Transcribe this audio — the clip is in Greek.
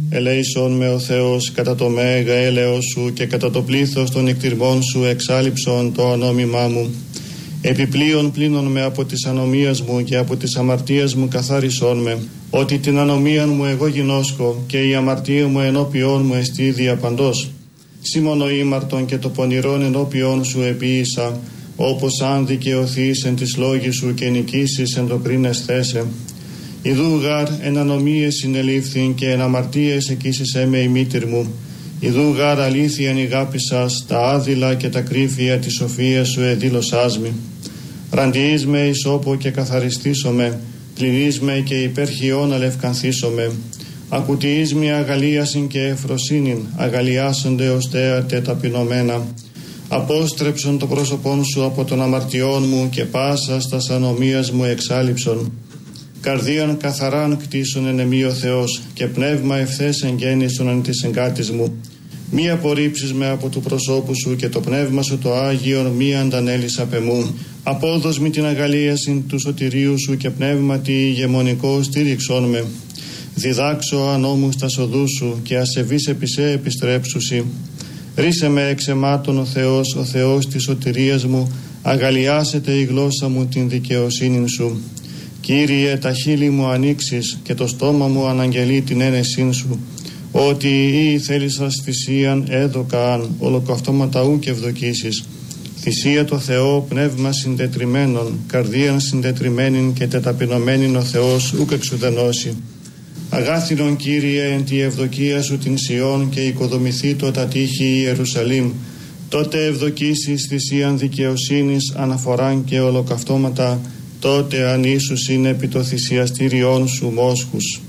ελέησον με ο Θεός κατά το μέγα έλεος σου και κατά το πλήθος των εκτιρμών σου εξάλειψον το ανόμημά μου. Επιπλέον πλύνον με από τις ανομίας μου και από τις αμαρτίες μου καθάρισόν με, ότι την ανομίαν μου εγώ γινώσκω και η αμαρτία μου ενώπιόν μου εστί διαπαντός. Σήμωνο ήμαρτον και το πονηρόν ενώπιόν σου επίησα, όπως αν δικαιωθείς εν της λόγης σου και νικήσεις εν το πριν εσθέσε. Ιδού γάρ εν ανομίες συνελήφθην και εν αμαρτίες εκείσισέ με η μήτηρ μου. Ιδού γάρ αλήθειαν ηγάπησας, τα άδειλα και τα κρύφια της σοφίας σου εδήλωσάς μη. Ραντιείς με εις όπο και καθαριστήσομαι, πλυνείς με και υπέρχιον αλευκανθήσομαι. Ακουτιείς με αγαλίασιν και ευφροσύνην, αγαλιάσονται ως θέατε ταπεινωμένα. Απόστρεψον το πρόσωπόν σου από των αμαρτιών μου και πάσα στας ανομίας μου εξάλειψον. Καρδίαν καθαράν κτίσον εν εμή ο Θεός και πνεύμα ευθές εγγέννησον εν της εγκάτης μου. Μη απορρίψεις με από του προσώπου σου και το πνεύμα σου το Άγιον μη αντανέλεις απ' εμού. Απόδος μη την αγαλίασιν του σωτηρίου σου και πνεύματι ηγεμονικό στήριξόν με. Διδάξω ανώμους τα οδούς σου και ασεβείς επισέ επιστρέψουσι. Ρίσε με εξαιμάτων ο Θεός της σωτηρίας μου, αγαλιάσετε η γλώσσα μου την δικαιοσύνην σου. Κύριε, τα χείλη μου ανοίξεις και το στόμα μου αναγγελεί την ένεσήν σου, ότι ή θέλησας θυσίαν έδωκα αν, ολοκαυτώματα ου και ευδοκίσεις. Θυσία το Θεό, πνεύμα συντετριμένον, καρδίαν συντετριμένην και τεταπεινωμένην ο Θεός ούκ εξουδενώσει. Αγάθινον Κύριε εν τη ευδοκία σου την Σιών και οικοδομηθεί το τα τείχη Ιερουσαλήμ. Τότε ευδοκίσεις θυσίαν δικαιοσύνης, αναφοράν και ολοκαυτώματα, τότε αν Ιησούς είναι επί το θυσιαστήριόν σου μόσχους.